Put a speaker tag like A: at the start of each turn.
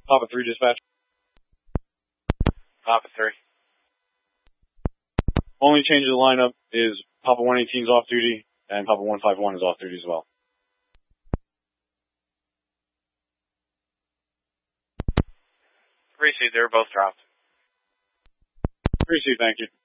A: Papa 3 dispatch.
B: Papa 3.
A: Only change of the lineup is Papa 118 is off duty, and Papa 151 is off duty as well.
B: Received, they were both dropped.
A: Received, thank you.